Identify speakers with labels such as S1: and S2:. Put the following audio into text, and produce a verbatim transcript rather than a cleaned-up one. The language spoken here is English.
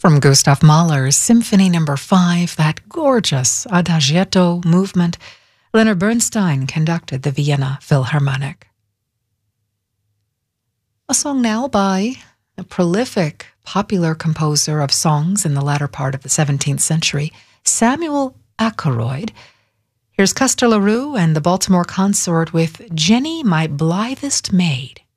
S1: From Gustav Mahler's Symphony Number Five, that gorgeous Adagietto movement, Leonard Bernstein conducted the Vienna Philharmonic. A song now by a prolific, popular composer of songs in the latter part of the seventeenth century, Samuel Ackroyd. Here's Custer LaRue and the Baltimore Consort with Jenny, My Blithest Maid.